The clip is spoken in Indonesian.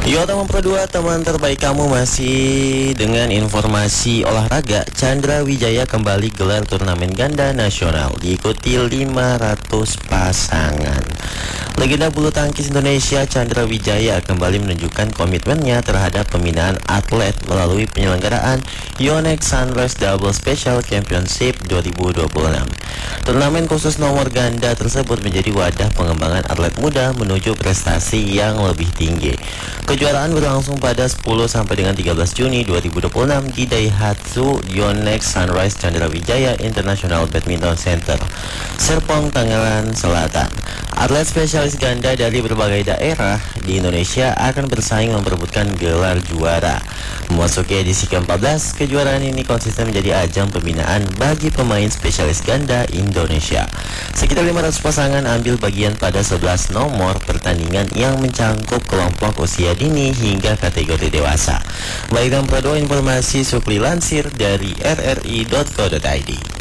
Yo teman Pro 2, teman terbaik kamu masih dengan informasi olahraga. Chandra Wijaya kembali gelar turnamen ganda nasional diikuti 500 pasangan. Legenda bulu tangkis Indonesia Chandra Wijaya kembali menunjukkan komitmennya terhadap pembinaan atlet melalui penyelenggaraan Yonex Sunrise Double Special Championship 2026. Turnamen khusus nomor ganda tersebut menjadi wadah pengembangan atlet muda menuju prestasi yang lebih tinggi. Kejuaraan berlangsung pada 10 sampai dengan 13 Juni 2026 di Daihatsu Yonex Sunrise Chandra Wijaya International Badminton Center, Serpong, Tangerang Selatan. Atlet spesialis ganda dari berbagai daerah di Indonesia akan bersaing memperebutkan gelar juara. Memasuki edisi ke-14, kejuaraan ini konsisten menjadi ajang pembinaan bagi pemain spesialis ganda Indonesia. Sekitar 500 pasangan ambil bagian pada 11 nomor pertandingan yang mencangkup kelompok usia dini hingga kategori dewasa. Baikkan Pro 2, informasi Supli lansir dari rri.co.id.